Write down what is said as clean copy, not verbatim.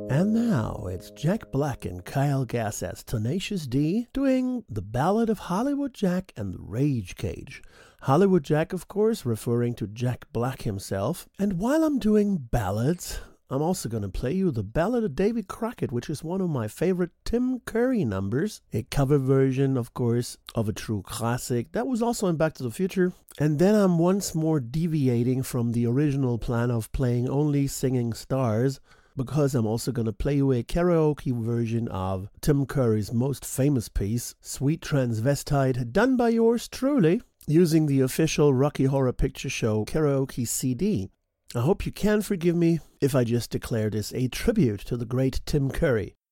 And now it's Jack Black and Kyle Gass as Tenacious D doing The Ballad of Hollywood Jack and the Rage Cage. Hollywood Jack, of course, referring to Jack Black himself. And while I'm doing ballads, I'm also going to play you the Ballad of Davy Crockett, which is one of my favorite Tim Curry numbers. A cover version, of course, of a true classic. That was also in Back to the Future. And then I'm once more deviating from the original plan of playing only singing stars, because I'm also going to play you a karaoke version of Tim Curry's most famous piece, Sweet Transvestite, done by yours truly, using the official Rocky Horror Picture Show karaoke CD. I hope you can forgive me if I just declare this a tribute to the great Tim Curry.